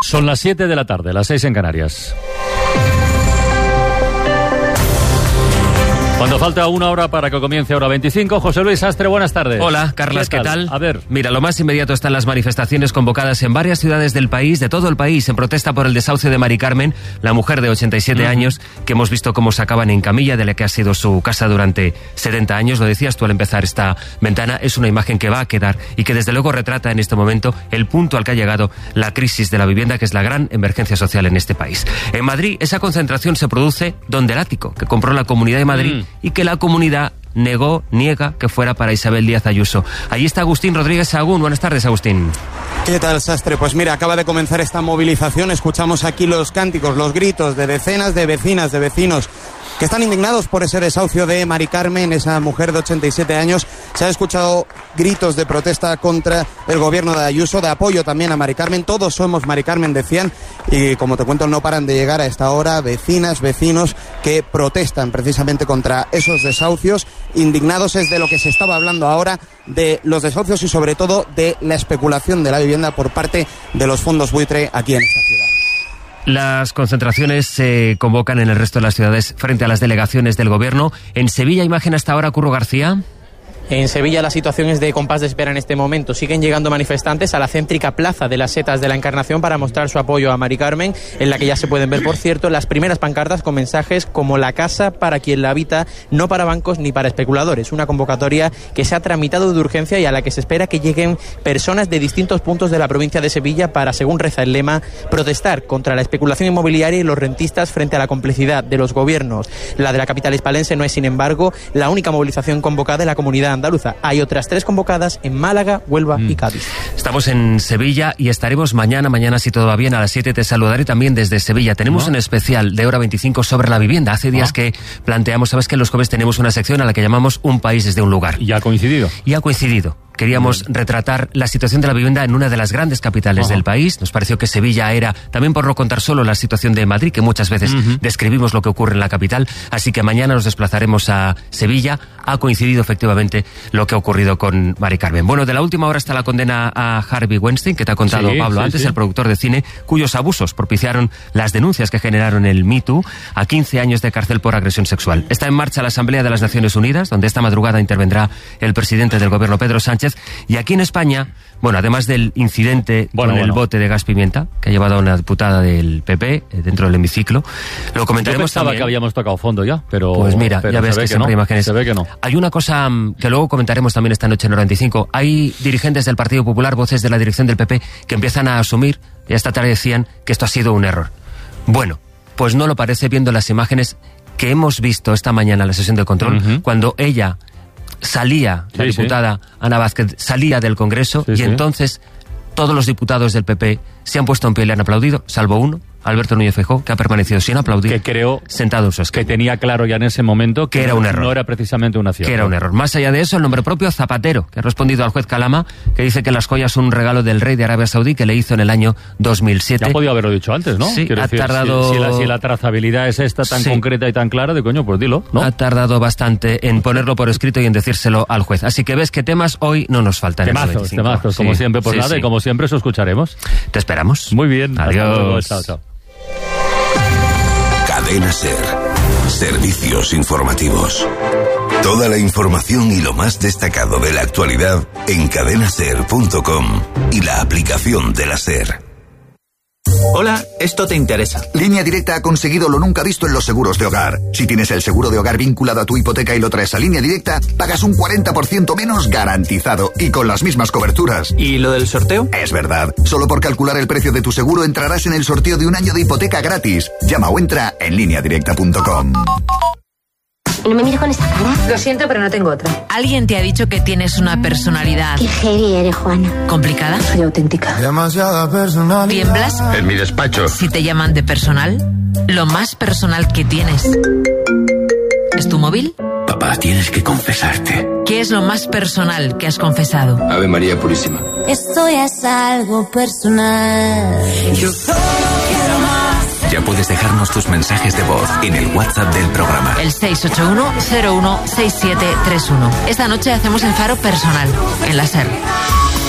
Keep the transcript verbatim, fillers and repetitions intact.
Son las siete de la tarde, las seis en Canarias. Cuando falta una hora para que comience hora veinticinco, José Luis Astre, buenas tardes. Hola, Carlas, ¿qué tal? ¿qué tal? A ver. Mira, lo más inmediato están las manifestaciones convocadas en varias ciudades del país, de todo el país, en protesta por el desahucio de Mari Carmen, la mujer de ochenta y siete uh-huh. años, que hemos visto cómo sacaban en camilla de la que ha sido su casa durante setenta años. Lo decías tú al empezar esta ventana, es una imagen que va a quedar y que desde luego retrata en este momento el punto al que ha llegado la crisis de la vivienda, que es la gran emergencia social en este país. En Madrid, esa concentración se produce donde el ático que compró la Comunidad de Madrid mm. y que la comunidad negó, niega que fuera para Isabel Díaz Ayuso. Allí está Agustín Rodríguez Sahagún. Buenas tardes, Agustín. ¿Qué tal, Sastre? Pues mira, acaba de comenzar esta movilización. Escuchamos aquí los cánticos, los gritos de decenas de vecinas, de vecinos que están indignados por ese desahucio de Mari Carmen, esa mujer de ochenta y siete años. Se han escuchado gritos de protesta contra el gobierno de Ayuso, de apoyo también a Mari Carmen. Todos somos Mari Carmen, decían, y como te cuento, no paran de llegar a esta hora vecinas, vecinos que protestan precisamente contra esos desahucios. Indignados es de lo que se estaba hablando ahora, de los desahucios y sobre todo de la especulación de la vivienda por parte de los fondos buitre aquí en esta ciudad. Las concentraciones se convocan en el resto de las ciudades frente a las delegaciones del gobierno. En Sevilla, imagen hasta ahora, Curro García. En Sevilla la situación es de compás de espera en este momento. Siguen llegando manifestantes a la céntrica Plaza de las Setas de la Encarnación para mostrar su apoyo a Mari Carmen, en la que ya se pueden ver, por cierto, las primeras pancartas con mensajes como la casa para quien la habita, no para bancos ni para especuladores. Una convocatoria que se ha tramitado de urgencia y a la que se espera que lleguen personas de distintos puntos de la provincia de Sevilla para, según reza el lema, protestar contra la especulación inmobiliaria y los rentistas frente a la complicidad de los gobiernos. La de la capital hispalense no es, sin embargo, la única movilización convocada en la comunidad andaluza. Hay otras tres convocadas en Málaga, Huelva mm. y Cádiz. Estamos en Sevilla y estaremos mañana, mañana si todo va bien, a las siete te saludaré también desde Sevilla. Tenemos ¿No? un especial de hora veinticinco sobre la vivienda. Hace días ¿No? que planteamos, sabes que los jueves tenemos una sección a la que llamamos Un País desde un Lugar. ¿Y ha coincidido? Y ha coincidido. Queríamos retratar la situación de la vivienda en una de las grandes capitales Ajá. del país. Nos pareció que Sevilla era, también por no contar solo la situación de Madrid, que muchas veces uh-huh. describimos lo que ocurre en la capital. Así que mañana nos desplazaremos a Sevilla. Ha coincidido efectivamente lo que ha ocurrido con Mari Carmen. Bueno, de la última hora está la condena a Harvey Weinstein, que te ha contado sí, Pablo sí, antes, sí. el productor de cine, cuyos abusos propiciaron las denuncias que generaron el Me Too, a quince años de cárcel por agresión sexual. Está en marcha la Asamblea de las Naciones Unidas, donde esta madrugada intervendrá el presidente del gobierno, Pedro Sánchez. Y aquí en España, bueno, además del incidente bueno, con bueno. el bote de gas pimienta que ha llevado a una diputada del P P eh, dentro del hemiciclo, lo comentaremos. Yo pensaba también. que habíamos tocado fondo ya, pero... Pues mira, pero ya ves que, que siempre no, hay imágenes. Se ve que no. Hay una cosa que luego comentaremos también esta noche en hora veinticinco. Hay dirigentes del Partido Popular, voces de la dirección del P P, que empiezan a asumir, y esta tarde decían que esto ha sido un error. Bueno, pues no lo parece viendo las imágenes que hemos visto esta mañana en la sesión de control, uh-huh. cuando ella... salía, la sí, diputada sí. Ana Vázquez salía del Congreso sí, y sí. entonces todos los diputados del P P se han puesto en pie y le han aplaudido, salvo uno, Alberto Núñez Feijóo, que ha permanecido sin aplaudir, que creo sentado en su escaño. Que tenía claro ya en ese momento que, que era un error. No era precisamente un acierto. Que era un error. Más allá de eso, el nombre propio Zapatero, que ha respondido al juez Calama, que dice que las joyas son un regalo del rey de Arabia Saudí que le hizo en el año dos mil siete. Ya podía haberlo dicho antes, ¿no? Sí, Quiero ha decir, tardado... Si, si, la, si la trazabilidad es esta tan sí. concreta y tan clara, de coño, pues dilo, ¿no? Ha tardado bastante en ponerlo por escrito y en decírselo al juez. Así que ves que temas hoy no nos faltan. Temazos, temazos, como sí, siempre, pues sí, nada, sí. y como siempre eso escucharemos. Te esperamos. Muy bien. Adiós. Chao, chao. Cadena SER. Servicios informativos. Toda la información y lo más destacado de la actualidad en cadena ser punto com y la aplicación de la SER. Hola, esto te interesa. Línea Directa ha conseguido lo nunca visto en los seguros de hogar. Si tienes el seguro de hogar vinculado a tu hipoteca y lo traes a Línea Directa, pagas un cuarenta por ciento menos garantizado y con las mismas coberturas. ¿Y lo del sorteo? Es verdad. Solo por calcular el precio de tu seguro entrarás en el sorteo de un año de hipoteca gratis. Llama o entra en línea directa punto com. ¿No me mires con esa cara? Lo siento, pero no tengo otra. ¿Alguien te ha dicho que tienes una personalidad... Qué heavy eres, Juana. ¿Complicada? Soy auténtica. Demasiada personalidad. ¿Tiemblas? En mi despacho. Si te llaman de personal, lo más personal que tienes... ¿es tu móvil? Papá, tienes que confesarte. ¿Qué es lo más personal que has confesado? Ave María Purísima. Esto ya es algo personal. Yo solo quiero más. Ya puedes dejarnos tus mensajes de voz en el WhatsApp del programa. El seis ocho uno cero uno seis siete tres uno. Esta noche hacemos el faro personal en la SER.